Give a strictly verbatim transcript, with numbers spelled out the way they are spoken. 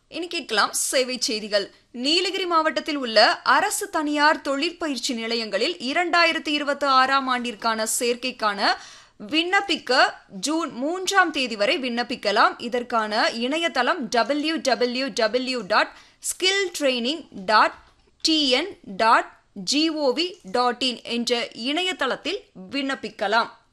இனி கேட்கலாம் சேவை செய்திகள். நீலகிரி மாவட்டத்தில் உள்ள அரசு தனியார் தொழிற்பயிற்சி நிலையங்களில் இரண்டாயிரத்தி இருபத்தி ஆறாம் ஆண்டிற்கான சேர்க்கைக்கான விண்ணப்பிக்க ஜூன் மூன்றாம் தேதி வரை விண்ணப்பிக்கலாம். இதற்கான இணையதளம் W W W dot skill training dot TN dot gov dot in என்ற இணையதளத்தில் விண்ணப்பிக்கலாம்.